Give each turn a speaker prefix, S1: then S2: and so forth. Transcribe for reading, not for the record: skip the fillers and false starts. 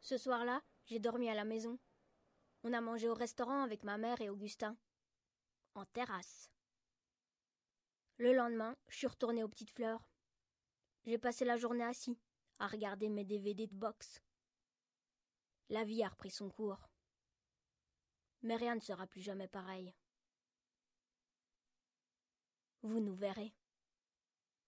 S1: Ce soir-là, j'ai dormi à la maison. On a mangé au restaurant avec ma mère et Augustin. En terrasse. Le lendemain, je suis retournée aux Petites Fleurs. J'ai passé la journée assis, à regarder mes DVD de boxe. La vie a repris son cours. Mais rien ne sera plus jamais pareil. Vous nous verrez.